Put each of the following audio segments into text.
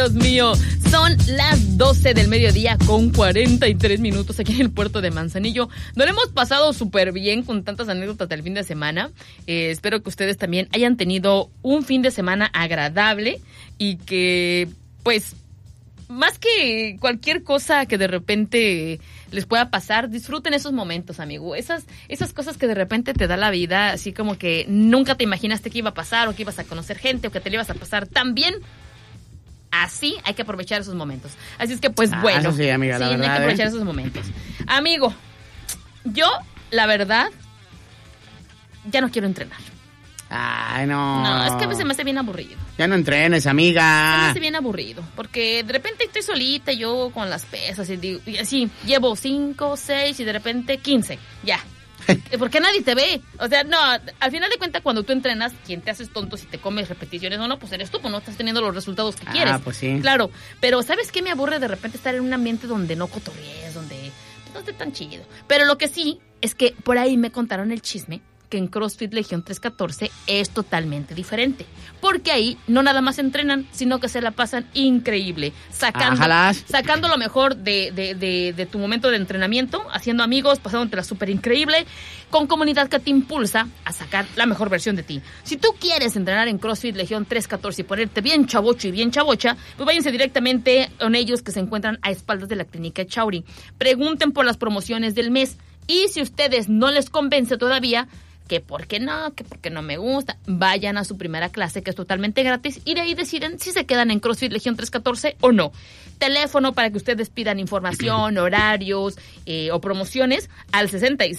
Dios mío. Son las 12 del mediodía con 43 minutos aquí en el puerto de Manzanillo. Nos lo hemos pasado súper bien con tantas anécdotas del fin de semana. Espero que ustedes también hayan tenido un fin de semana agradable y que, pues, más que cualquier cosa que de repente les pueda pasar, disfruten esos momentos, amigo. Esas cosas que de repente te da la vida, así como que nunca te imaginaste que iba a pasar, o que ibas a conocer gente, o que te le ibas a pasar tan bien. Así hay que aprovechar esos momentos. Así es que, pues, bueno. Eso sí, amiga, la verdad, hay que aprovechar esos momentos. Amigo, yo, la verdad, ya no quiero entrenar. Ay, no. No, es que a veces me hace bien aburrido. Ya no entrenes, amiga. Se me hace bien aburrido, porque de repente estoy solita yo con las pesas y así, llevo 5, 6 y de repente 15, ya. Porque nadie te ve. O sea, no, al final de cuentas cuando tú entrenas, quien te haces tonto si te comes repeticiones o no, pues eres tú, pues no estás teniendo los resultados que quieres. Ah, pues sí. Claro, pero ¿sabes qué me aburre de repente estar en un ambiente donde no cotorrees, donde no esté tan chido? Pero lo que sí es que por ahí me contaron el chisme que en CrossFit Legión 314 es totalmente diferente. Porque ahí no nada más entrenan, sino que se la pasan increíble. Sacando lo mejor de tu momento de entrenamiento, haciendo amigos, pasándotela súper increíble, con comunidad que te impulsa a sacar la mejor versión de ti. Si tú quieres entrenar en CrossFit Legión 314 y ponerte bien chavocho y bien chavocha, pues váyanse directamente con ellos, que se encuentran a espaldas de la clínica Chauri. Pregunten por las promociones del mes. Y si ustedes no les convence todavía, que por qué no me gusta, vayan a su primera clase, que es totalmente gratis, y de ahí deciden si se quedan en CrossFit Legión 314 o no. Teléfono para que ustedes pidan información, horarios o promociones al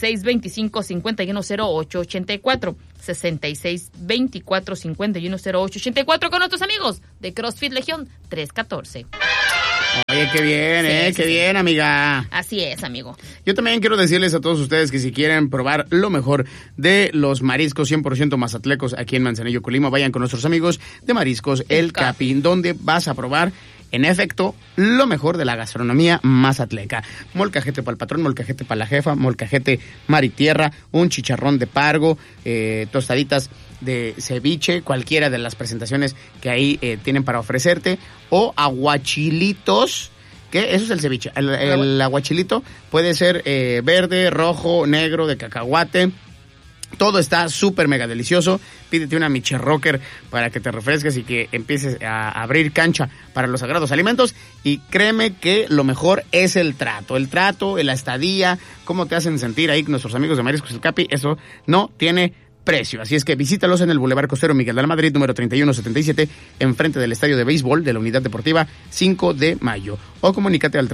6625-510884, 6624-510884 con nuestros amigos de CrossFit Legión 314. Oye, qué bien, qué bien, amiga. Así es, amigo. Yo también quiero decirles a todos ustedes que si quieren probar lo mejor de los mariscos 100% mazatlecos aquí en Manzanillo, Colima, vayan con nuestros amigos de Mariscos El Capi, donde vas a probar, en efecto, lo mejor de la gastronomía mazatleca. Molcajete para el patrón, molcajete para la jefa, molcajete mar y tierra, un chicharrón de pargo, tostaditas de ceviche, cualquiera de las presentaciones que ahí tienen para ofrecerte, o aguachilitos, que eso es el ceviche. El aguachilito puede ser verde, rojo, negro, de cacahuate. Todo está súper mega delicioso. Pídete una Miche Rocker para que te refresques y que empieces a abrir cancha para los sagrados alimentos. Y créeme que lo mejor es el trato, la estadía, cómo te hacen sentir ahí nuestros amigos de Mariscos El Capi. Eso no tiene precio. Así es que visítalos en el Boulevard Costero Miguel de la Madrid, número 3177, enfrente del Estadio de Béisbol de la Unidad Deportiva 5 de Mayo. O comunícate al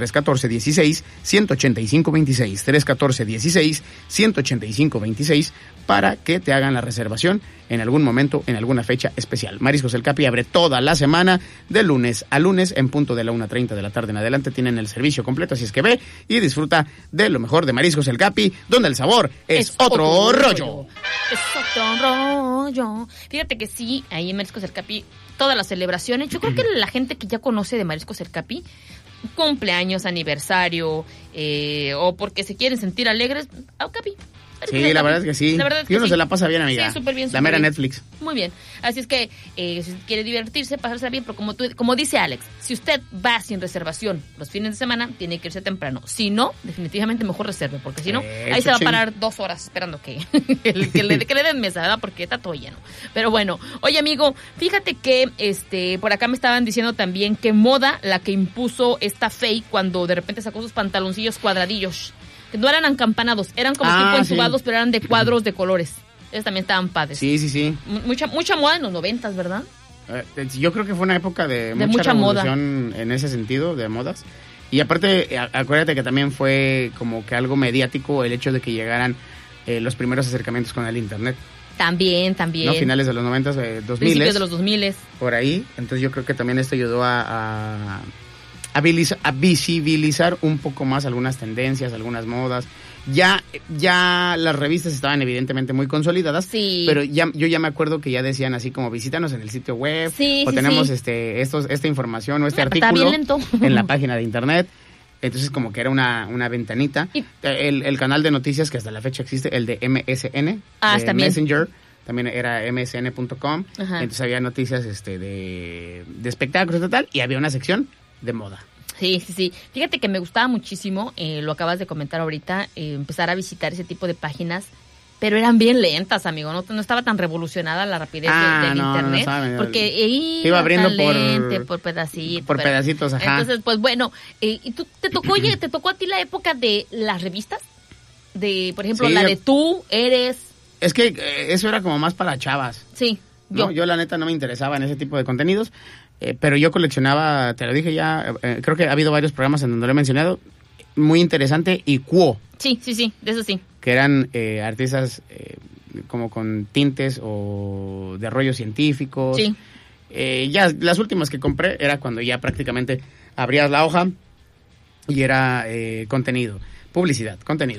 314-16-185-26, 314-16-185-26, para que te hagan la reservación en algún momento, en alguna fecha especial. Mariscos El Capi abre toda la semana, de lunes a lunes, en punto de la 1:30 de la tarde en adelante. Tienen el servicio completo, así es que ve y disfruta de lo mejor de Mariscos El Capi, donde el sabor es otro rollo. Es otro rollo. Fíjate que sí, ahí en Mariscos El Capi, todas las celebraciones, yo creo que la gente que ya conoce de Mariscos El Capi, cumpleaños, aniversario, o porque se quieren sentir alegres, al Capi. Sí, la verdad es que sí. Y uno se la pasa bien, amiga. Sí, súper bien. La mera Netflix. Muy bien. Así es que si quiere divertirse, pasársela bien, pero como dice Alex, si usted va sin reservación los fines de semana, tiene que irse temprano. Si no, definitivamente mejor reserve, porque si no, ahí se va a parar 2 horas esperando que le den mesa, ¿verdad? Porque está todo lleno. Pero bueno, oye, amigo, fíjate que por acá me estaban diciendo también que Moda, la que impuso esta Fey cuando de repente sacó sus pantaloncillos cuadradillos, que no eran acampanados, eran como tipo entubados, pero eran de cuadros de colores. Esos también estaban padres. Sí. Mucha moda en los 90s, ¿verdad? Yo creo que fue una época de mucha revolución moda en ese sentido, de modas. Y aparte, acuérdate que también fue como que algo mediático el hecho de que llegaran los primeros acercamientos con el internet. También. No, finales de los 90s, 2000. Principios de los 2000. Por ahí. Entonces yo creo que también esto ayudó a visibilizar un poco más algunas tendencias, algunas modas. Ya las revistas estaban evidentemente muy consolidadas, sí, pero yo ya me acuerdo que ya decían así como visítanos en el sitio web, tenemos esta información o este artículo en la página de internet. Entonces como que era una ventanita. El canal de noticias que hasta la fecha existe, el de MSN, de Messenger, también era msn.com, Ajá. entonces había noticias de espectáculos y tal, y había una sección de moda. Sí, sí, sí. Fíjate que me gustaba muchísimo, lo acabas de comentar ahorita, empezar a visitar ese tipo de páginas, pero eran bien lentas, amigo. No estaba tan revolucionada la rapidez del internet, estaba, porque iba abriendo por pedacitos. por pedacitos, ajá. Entonces, pues bueno, ¿y tú te tocó a ti la época de las revistas? De, por ejemplo, Sí, la de Tú Eres. Es que eso era como más para chavas. Sí, ¿no? Yo la neta no me interesaba en ese tipo de contenidos, pero yo coleccionaba, te lo dije ya, creo que ha habido varios programas en donde lo he mencionado, muy interesante, y Quo, Sí, de eso sí. que eran artistas como con tintes o de rollos científicos. Sí. Ya las últimas que compré era cuando ya prácticamente abrías la hoja y era contenido. Publicidad.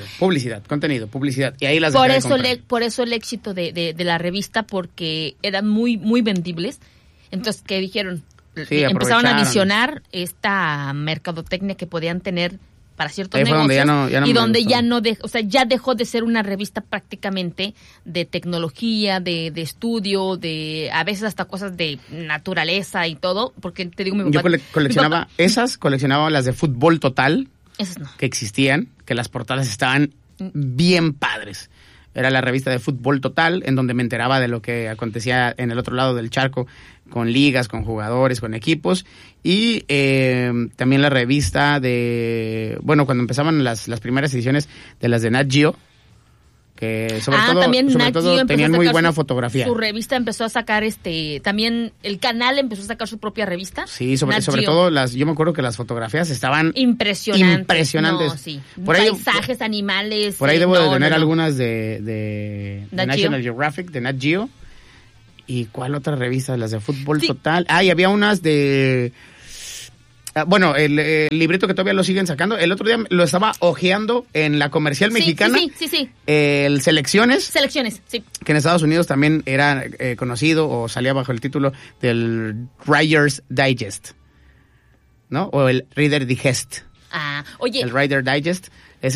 Y ahí las Por dejé de eso, comprar. por eso el éxito de la revista, porque eran muy, muy vendibles. Entonces, ¿qué dijeron? Sí, Empezaron a aprovecharon. visionar esta mercadotecnia que podían tener para ciertos Ahí fue negocios, donde ya no y me donde gustó. ya no o sea, ya dejó de ser una revista prácticamente de tecnología, de estudio, de a veces hasta cosas de naturaleza y todo, porque te digo, mi Yo papá, coleccionaba esas, coleccionaba las de Fútbol Total, esas no. que existían, que las portadas estaban bien padres. Era la revista de Fútbol Total, en donde me enteraba de lo que acontecía en el otro lado del charco, con ligas, con jugadores, con equipos. Y también la revista de... Bueno, cuando empezaban las primeras ediciones de las de Nat Geo, que sobre también todo Nat Geo empezó tenían a muy sacar buena fotografía. Su revista empezó a sacar también el canal empezó a sacar su propia revista. Sí, sobre Nat Geo. todo yo me acuerdo que las fotografías estaban impresionantes. No, sí. Por ahí, paisajes, animales. Por ahí debo de tener no. algunas de Nat National Geo. Geographic, de Nat Geo. ¿Y cuál otra revista? Las de Fútbol Sí. Total. Y había unas de... Bueno, el librito que todavía lo siguen sacando. El otro día lo estaba hojeando en la Comercial Mexicana. Sí. El Selecciones, Selecciones, sí. que en Estados Unidos también era conocido o salía bajo el título del Writer's Digest, ¿no? O el Reader Digest. Oye. El Writer Digest.